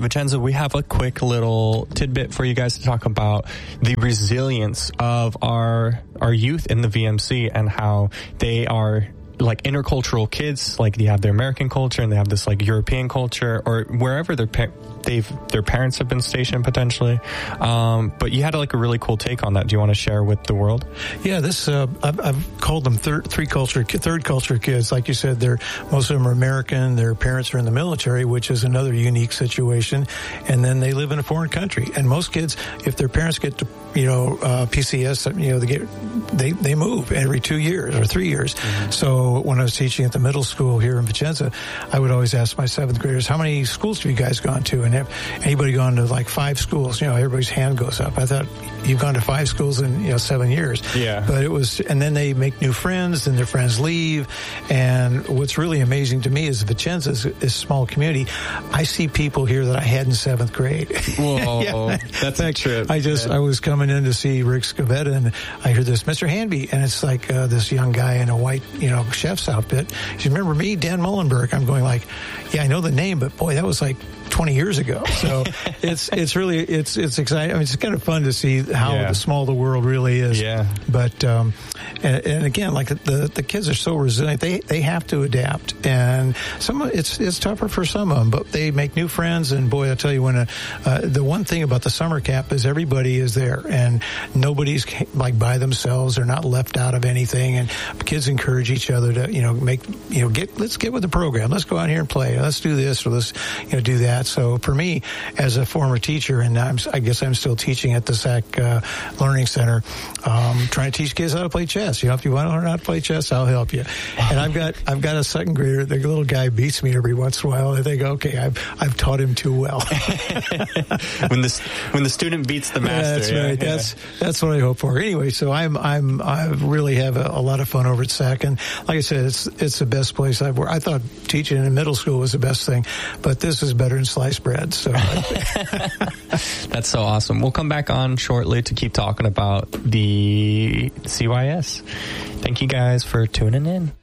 Vicenza, we have a quick little tidbit for you guys to talk about the resilience of our youth in the VMC and how they are like intercultural kids. Like they have their American culture and they have this like European culture, or wherever their parents have been stationed potentially. But you had like a really cool take on that. Do you want to share with the world? Yeah, this I've called them third culture kids. Like you said, most of them are American. Their parents are in the military, which is another unique situation. And then they live in a foreign country. And most kids, if their parents get to PCS, they move every 2 years or 3 years. Mm-hmm. So when I was teaching at the middle school here in Vicenza, I would always ask my seventh graders, how many schools have you guys gone to? And have anybody gone to like 5 schools? Everybody's hand goes up. I thought, you've gone to 5 schools in 7 years. Yeah. But and then they make new friends, and their friends leave. And what's really amazing to me is Vicenza is a small community. I see people here that I had in 7th grade. Whoa, yeah. That's a trip. I was coming in to see Rick Scavetta, and I heard this, Mr. Hanby, and it's like this young guy in a white, chef's outfit. He said, remember me, Dan Mullenberg? I'm going like, yeah, I know the name, but boy, that was like 20 years ago. So it's really exciting. I mean, it's kind of fun to see how small the world really is. Yeah. But and again, like the kids are so resilient. They have to adapt, and it's tougher for some of them, but they make new friends. And boy, I tell you, when the one thing about the summer camp is everybody is there, and nobody's like by themselves. They're not left out of anything, and kids encourage each other to let's get with the program. Let's go out here and play. Let's do this or let's do that. So for me, as a former teacher, and I guess I'm still teaching at the SAC Learning Center, trying to teach kids how to play chess. If you want to learn how to play chess, I'll help you. And I've got a second grader. The little guy beats me every once in a while. I think, okay, I've taught him too well. when the student beats the master. That's right. Yeah. That's what I hope for. Anyway, so I really have a lot of fun over at SAC, and like I said, it's the best place I've worked. I thought teaching in middle school was the best thing, but this is better than sliced bread. So that's so awesome. We'll come back on shortly to keep talking about the CYS. Thank you guys for tuning in.